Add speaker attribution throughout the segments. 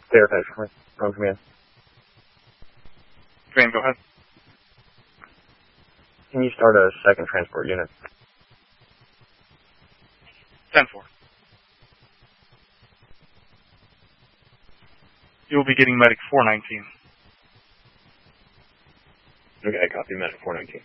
Speaker 1: Verified from command.
Speaker 2: Command, go ahead.
Speaker 1: Can you start a second transport unit?
Speaker 2: 10-4. You'll be getting medic 419.
Speaker 1: Okay, copy medic 419.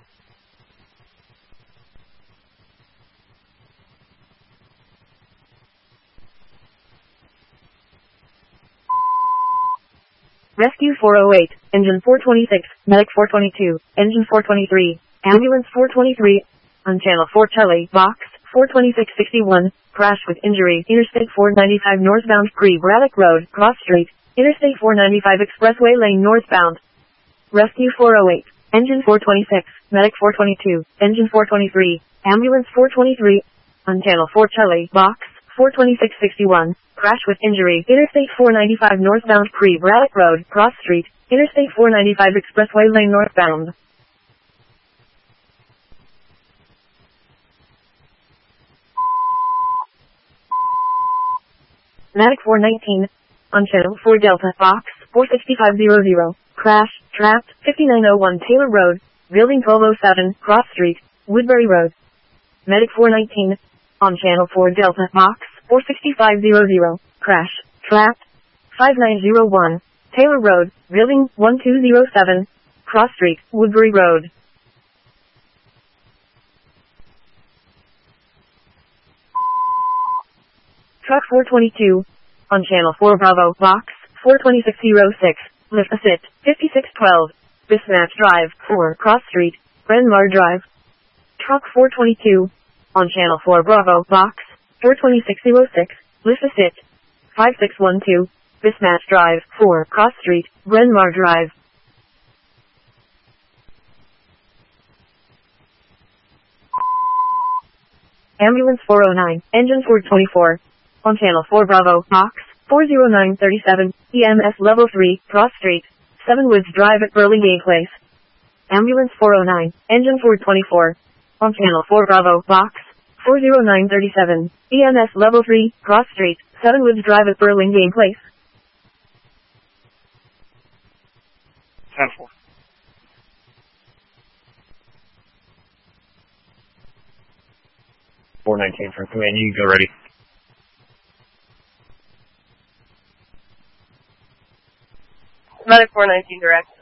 Speaker 3: Rescue 408, Engine 426, Medic 422, Engine 423, Ambulance 423, on Channel 4 Charlie, Box 42661, crash with injury, Interstate 495 northbound Pre-Braddock Road, Cross Street, Interstate 495 Expressway Lane northbound. Rescue 408, Engine 426, Medic 422, Engine 423, Ambulance 423, on Channel 4 Charlie, Box 42661, crash with injury, Interstate 495 northbound Pre-Braddock Road, Cross Street, Interstate 495 Expressway Lane northbound. Medic 419, on Channel 4 Delta, Box 46500, crash, trapped, 5901 Taylor Road, Building 1207, Cross Street, Woodbury Road. Medic 419, on Channel 4 Delta, Box 46500, crash, trapped, 5901, Taylor Road, Building 1207, Cross Street, Woodbury Road. Truck 422, on Channel 4 Bravo, Box 42606, lift assist, 5612, Bismatch Drive, 4, Cross Street, Bryn Mawr Drive. Truck 422, on Channel 4 Bravo, Box 42606, lift assist, 5612, Bismatch Drive, 4, Cross Street, Bryn Mawr Drive. Ambulance 409, Engine 424, on Channel 4 Bravo, Box 40937, EMS Level 3, Cross Street, 7 Woods Drive at Burlingame Place. Ambulance 409, Engine 424, on Channel 4 Bravo, Box 40937, EMS Level 3, Cross Street, 7 Woods Drive at Burlingame Place.
Speaker 2: 10-4.
Speaker 1: .419 from command, you can go ready.
Speaker 4: Medic 419 direct.